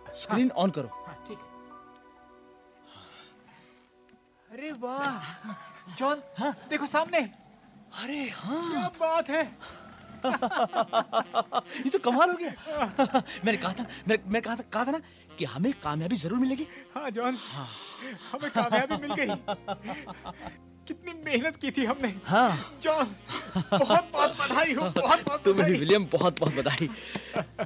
Screen on करो। ठीक है। अरे वाह जॉन, देखो सामने। अरे हाँ, क्या बात है। ये तो कमाल हो गया। मैंने कहा था ना कि हमें कामयाबी जरूर मिलेगी। हाँ जॉन, हमें कामयाबी मिल गई। कितनी मेहनत की थी हमने। हाँ जॉन, बहुत बहुत बधाई हो, बहुत बहुत तुम्हें भी बधाई। विलियम, बहुत बहुत बधाई।